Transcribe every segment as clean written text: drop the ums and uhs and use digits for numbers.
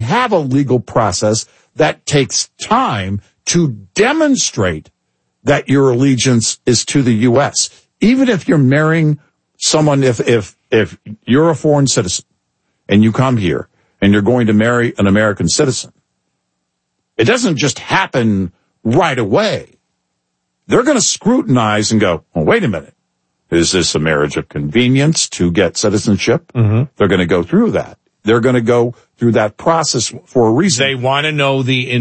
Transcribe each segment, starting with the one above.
have a legal process that takes time to demonstrate that your allegiance is to the U.S. Even if you're marrying someone, if you're a foreign citizen and you come here and you're going to marry an American citizen, it doesn't just happen right away. They're going to scrutinize and go, well, wait a minute. Is this a marriage of convenience to get citizenship? Mm-hmm. They're going to go through that. They're going to go through that process for a reason. They want to know the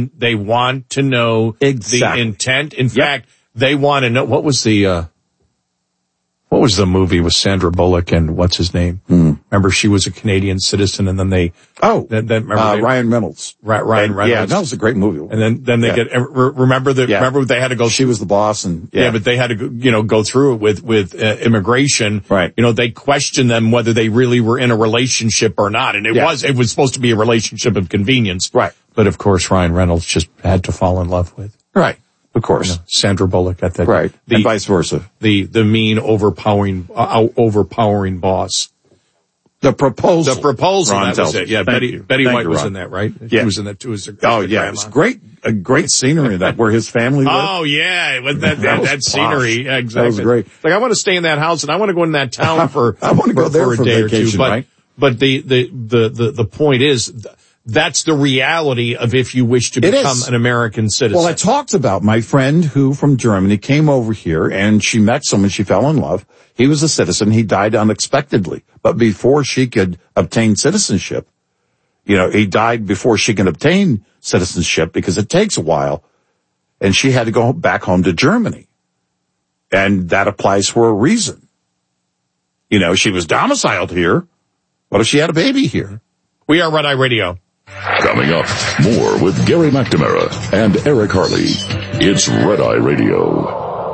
intent. In fact, they want to know what was the movie with Sandra Bullock and what's his name? Remember, she was a Canadian citizen, and then Ryan Reynolds. Ryan Reynolds. Yeah, that was a great movie. And then they remember they had to go. She was the boss, and but they had to go through it with immigration. Right. They questioned them whether they really were in a relationship or not, and it was supposed to be a relationship of convenience. Right. But of course, Ryan Reynolds just had to fall in love with. Right. Of course. Sandra Bullock at that. Right. And vice versa. The mean, overpowering boss. The proposal. Ron, that was it. Yeah, Betty White was in that, right? Yeah. She was in that too. It was a great scenery that where his family lived. Oh yeah, with that scenery. Yeah, exactly. That was great. Like, I want to stay in that house and I want to go in that town for I want to go there for a day vacation, or two. But the point is, that's the reality of if you wish to become an American citizen. Well, I talked about my friend who from Germany came over here and she met someone, she fell in love. He was a citizen. He died unexpectedly. But before she could obtain citizenship, he died before she can obtain citizenship because it takes a while. And she had to go back home to Germany. And that applies for a reason. She was domiciled here. What if she had a baby here? We are Red Eye Radio. Coming up, more with Gary McNamara and Eric Harley. It's Red Eye Radio.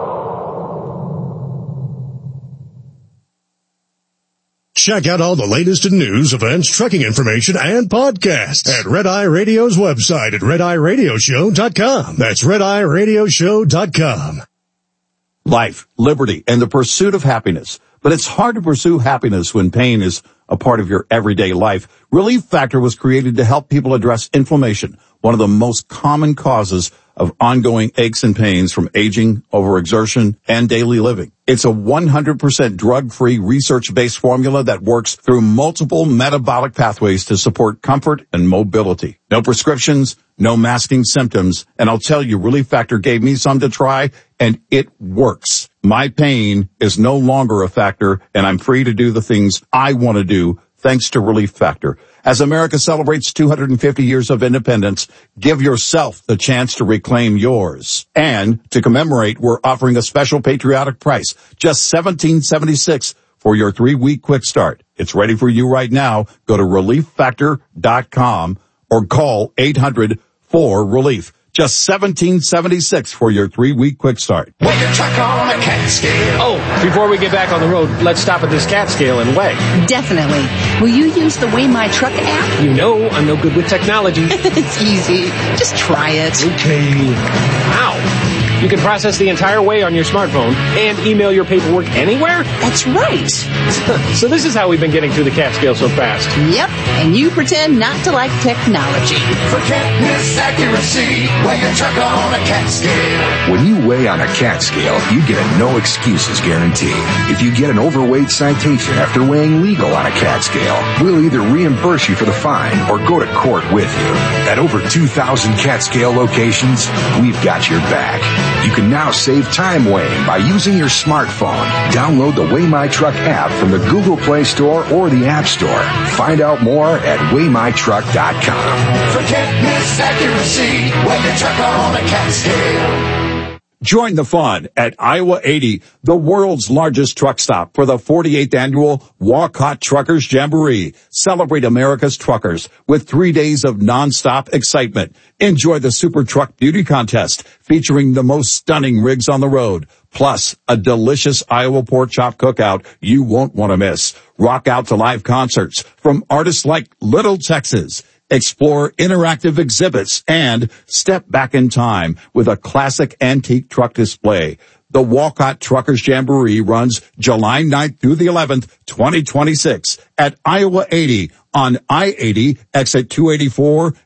Check out all the latest in news, events, trucking information, and podcasts at Red Eye Radio's website at RedEyeRadioshow.com. That's RedEyeRadioshow.com. Life, liberty, and the pursuit of happiness. But it's hard to pursue happiness when pain is a part of your everyday life. Relief Factor was created to help people address inflammation, one of the most common causes of ongoing aches and pains from aging, overexertion, and daily living. It's a 100% drug-free, research-based formula that works through multiple metabolic pathways to support comfort and mobility. No prescriptions, no masking symptoms, and I'll tell you, Relief Factor gave me some to try, and it works. My pain is no longer a factor, and I'm free to do the things I want to do thanks to Relief Factor. As America celebrates 250 years of independence, give yourself the chance to reclaim yours. And to commemorate, we're offering a special patriotic price, just $17.76 for your 3-week quick start. It's ready for you right now. Go to ReliefFactor.com or call 800-4RELIEF. Just $17.76 for your 3-week quick start. Weigh your truck on a cat scale. Oh, before we get back on the road, let's stop at this cat scale and weigh. Definitely. Will you use the Weigh My Truck app? You know I'm no good with technology. It's easy. Just try it. Okay. Ow. You can process the entire weigh on your smartphone and email your paperwork anywhere? That's right. So this is how we've been getting through the cat scale so fast. Yep. And you pretend not to like technology. Forget miss accuracy. Weigh your truck on a cat scale. When you weigh on a cat scale, you get a no excuses guarantee. If you get an overweight citation after weighing legal on a cat scale, we'll either reimburse you for the fine or go to court with you. At over 2,000 cat scale locations, we've got your back. You can now save time weighing by using your smartphone. Download the Weigh My Truck app from the Google Play Store or the App Store. Find out more at WeighMyTruck.com. Forget miss accuracy. Weigh your truck on a cat scale. Join the fun at Iowa 80, the world's largest truck stop, for the 48th annual Walcott Truckers Jamboree. Celebrate America's truckers with 3 days of nonstop excitement. Enjoy the Super Truck Beauty Contest featuring the most stunning rigs on the road, plus a delicious Iowa pork chop cookout you won't want to miss. Rock out to live concerts from artists like Little Texas. Explore interactive exhibits and step back in time with a classic antique truck display. The Walcott Truckers Jamboree runs July 9th through the 11th, 2026 at Iowa 80 on I-80, exit 284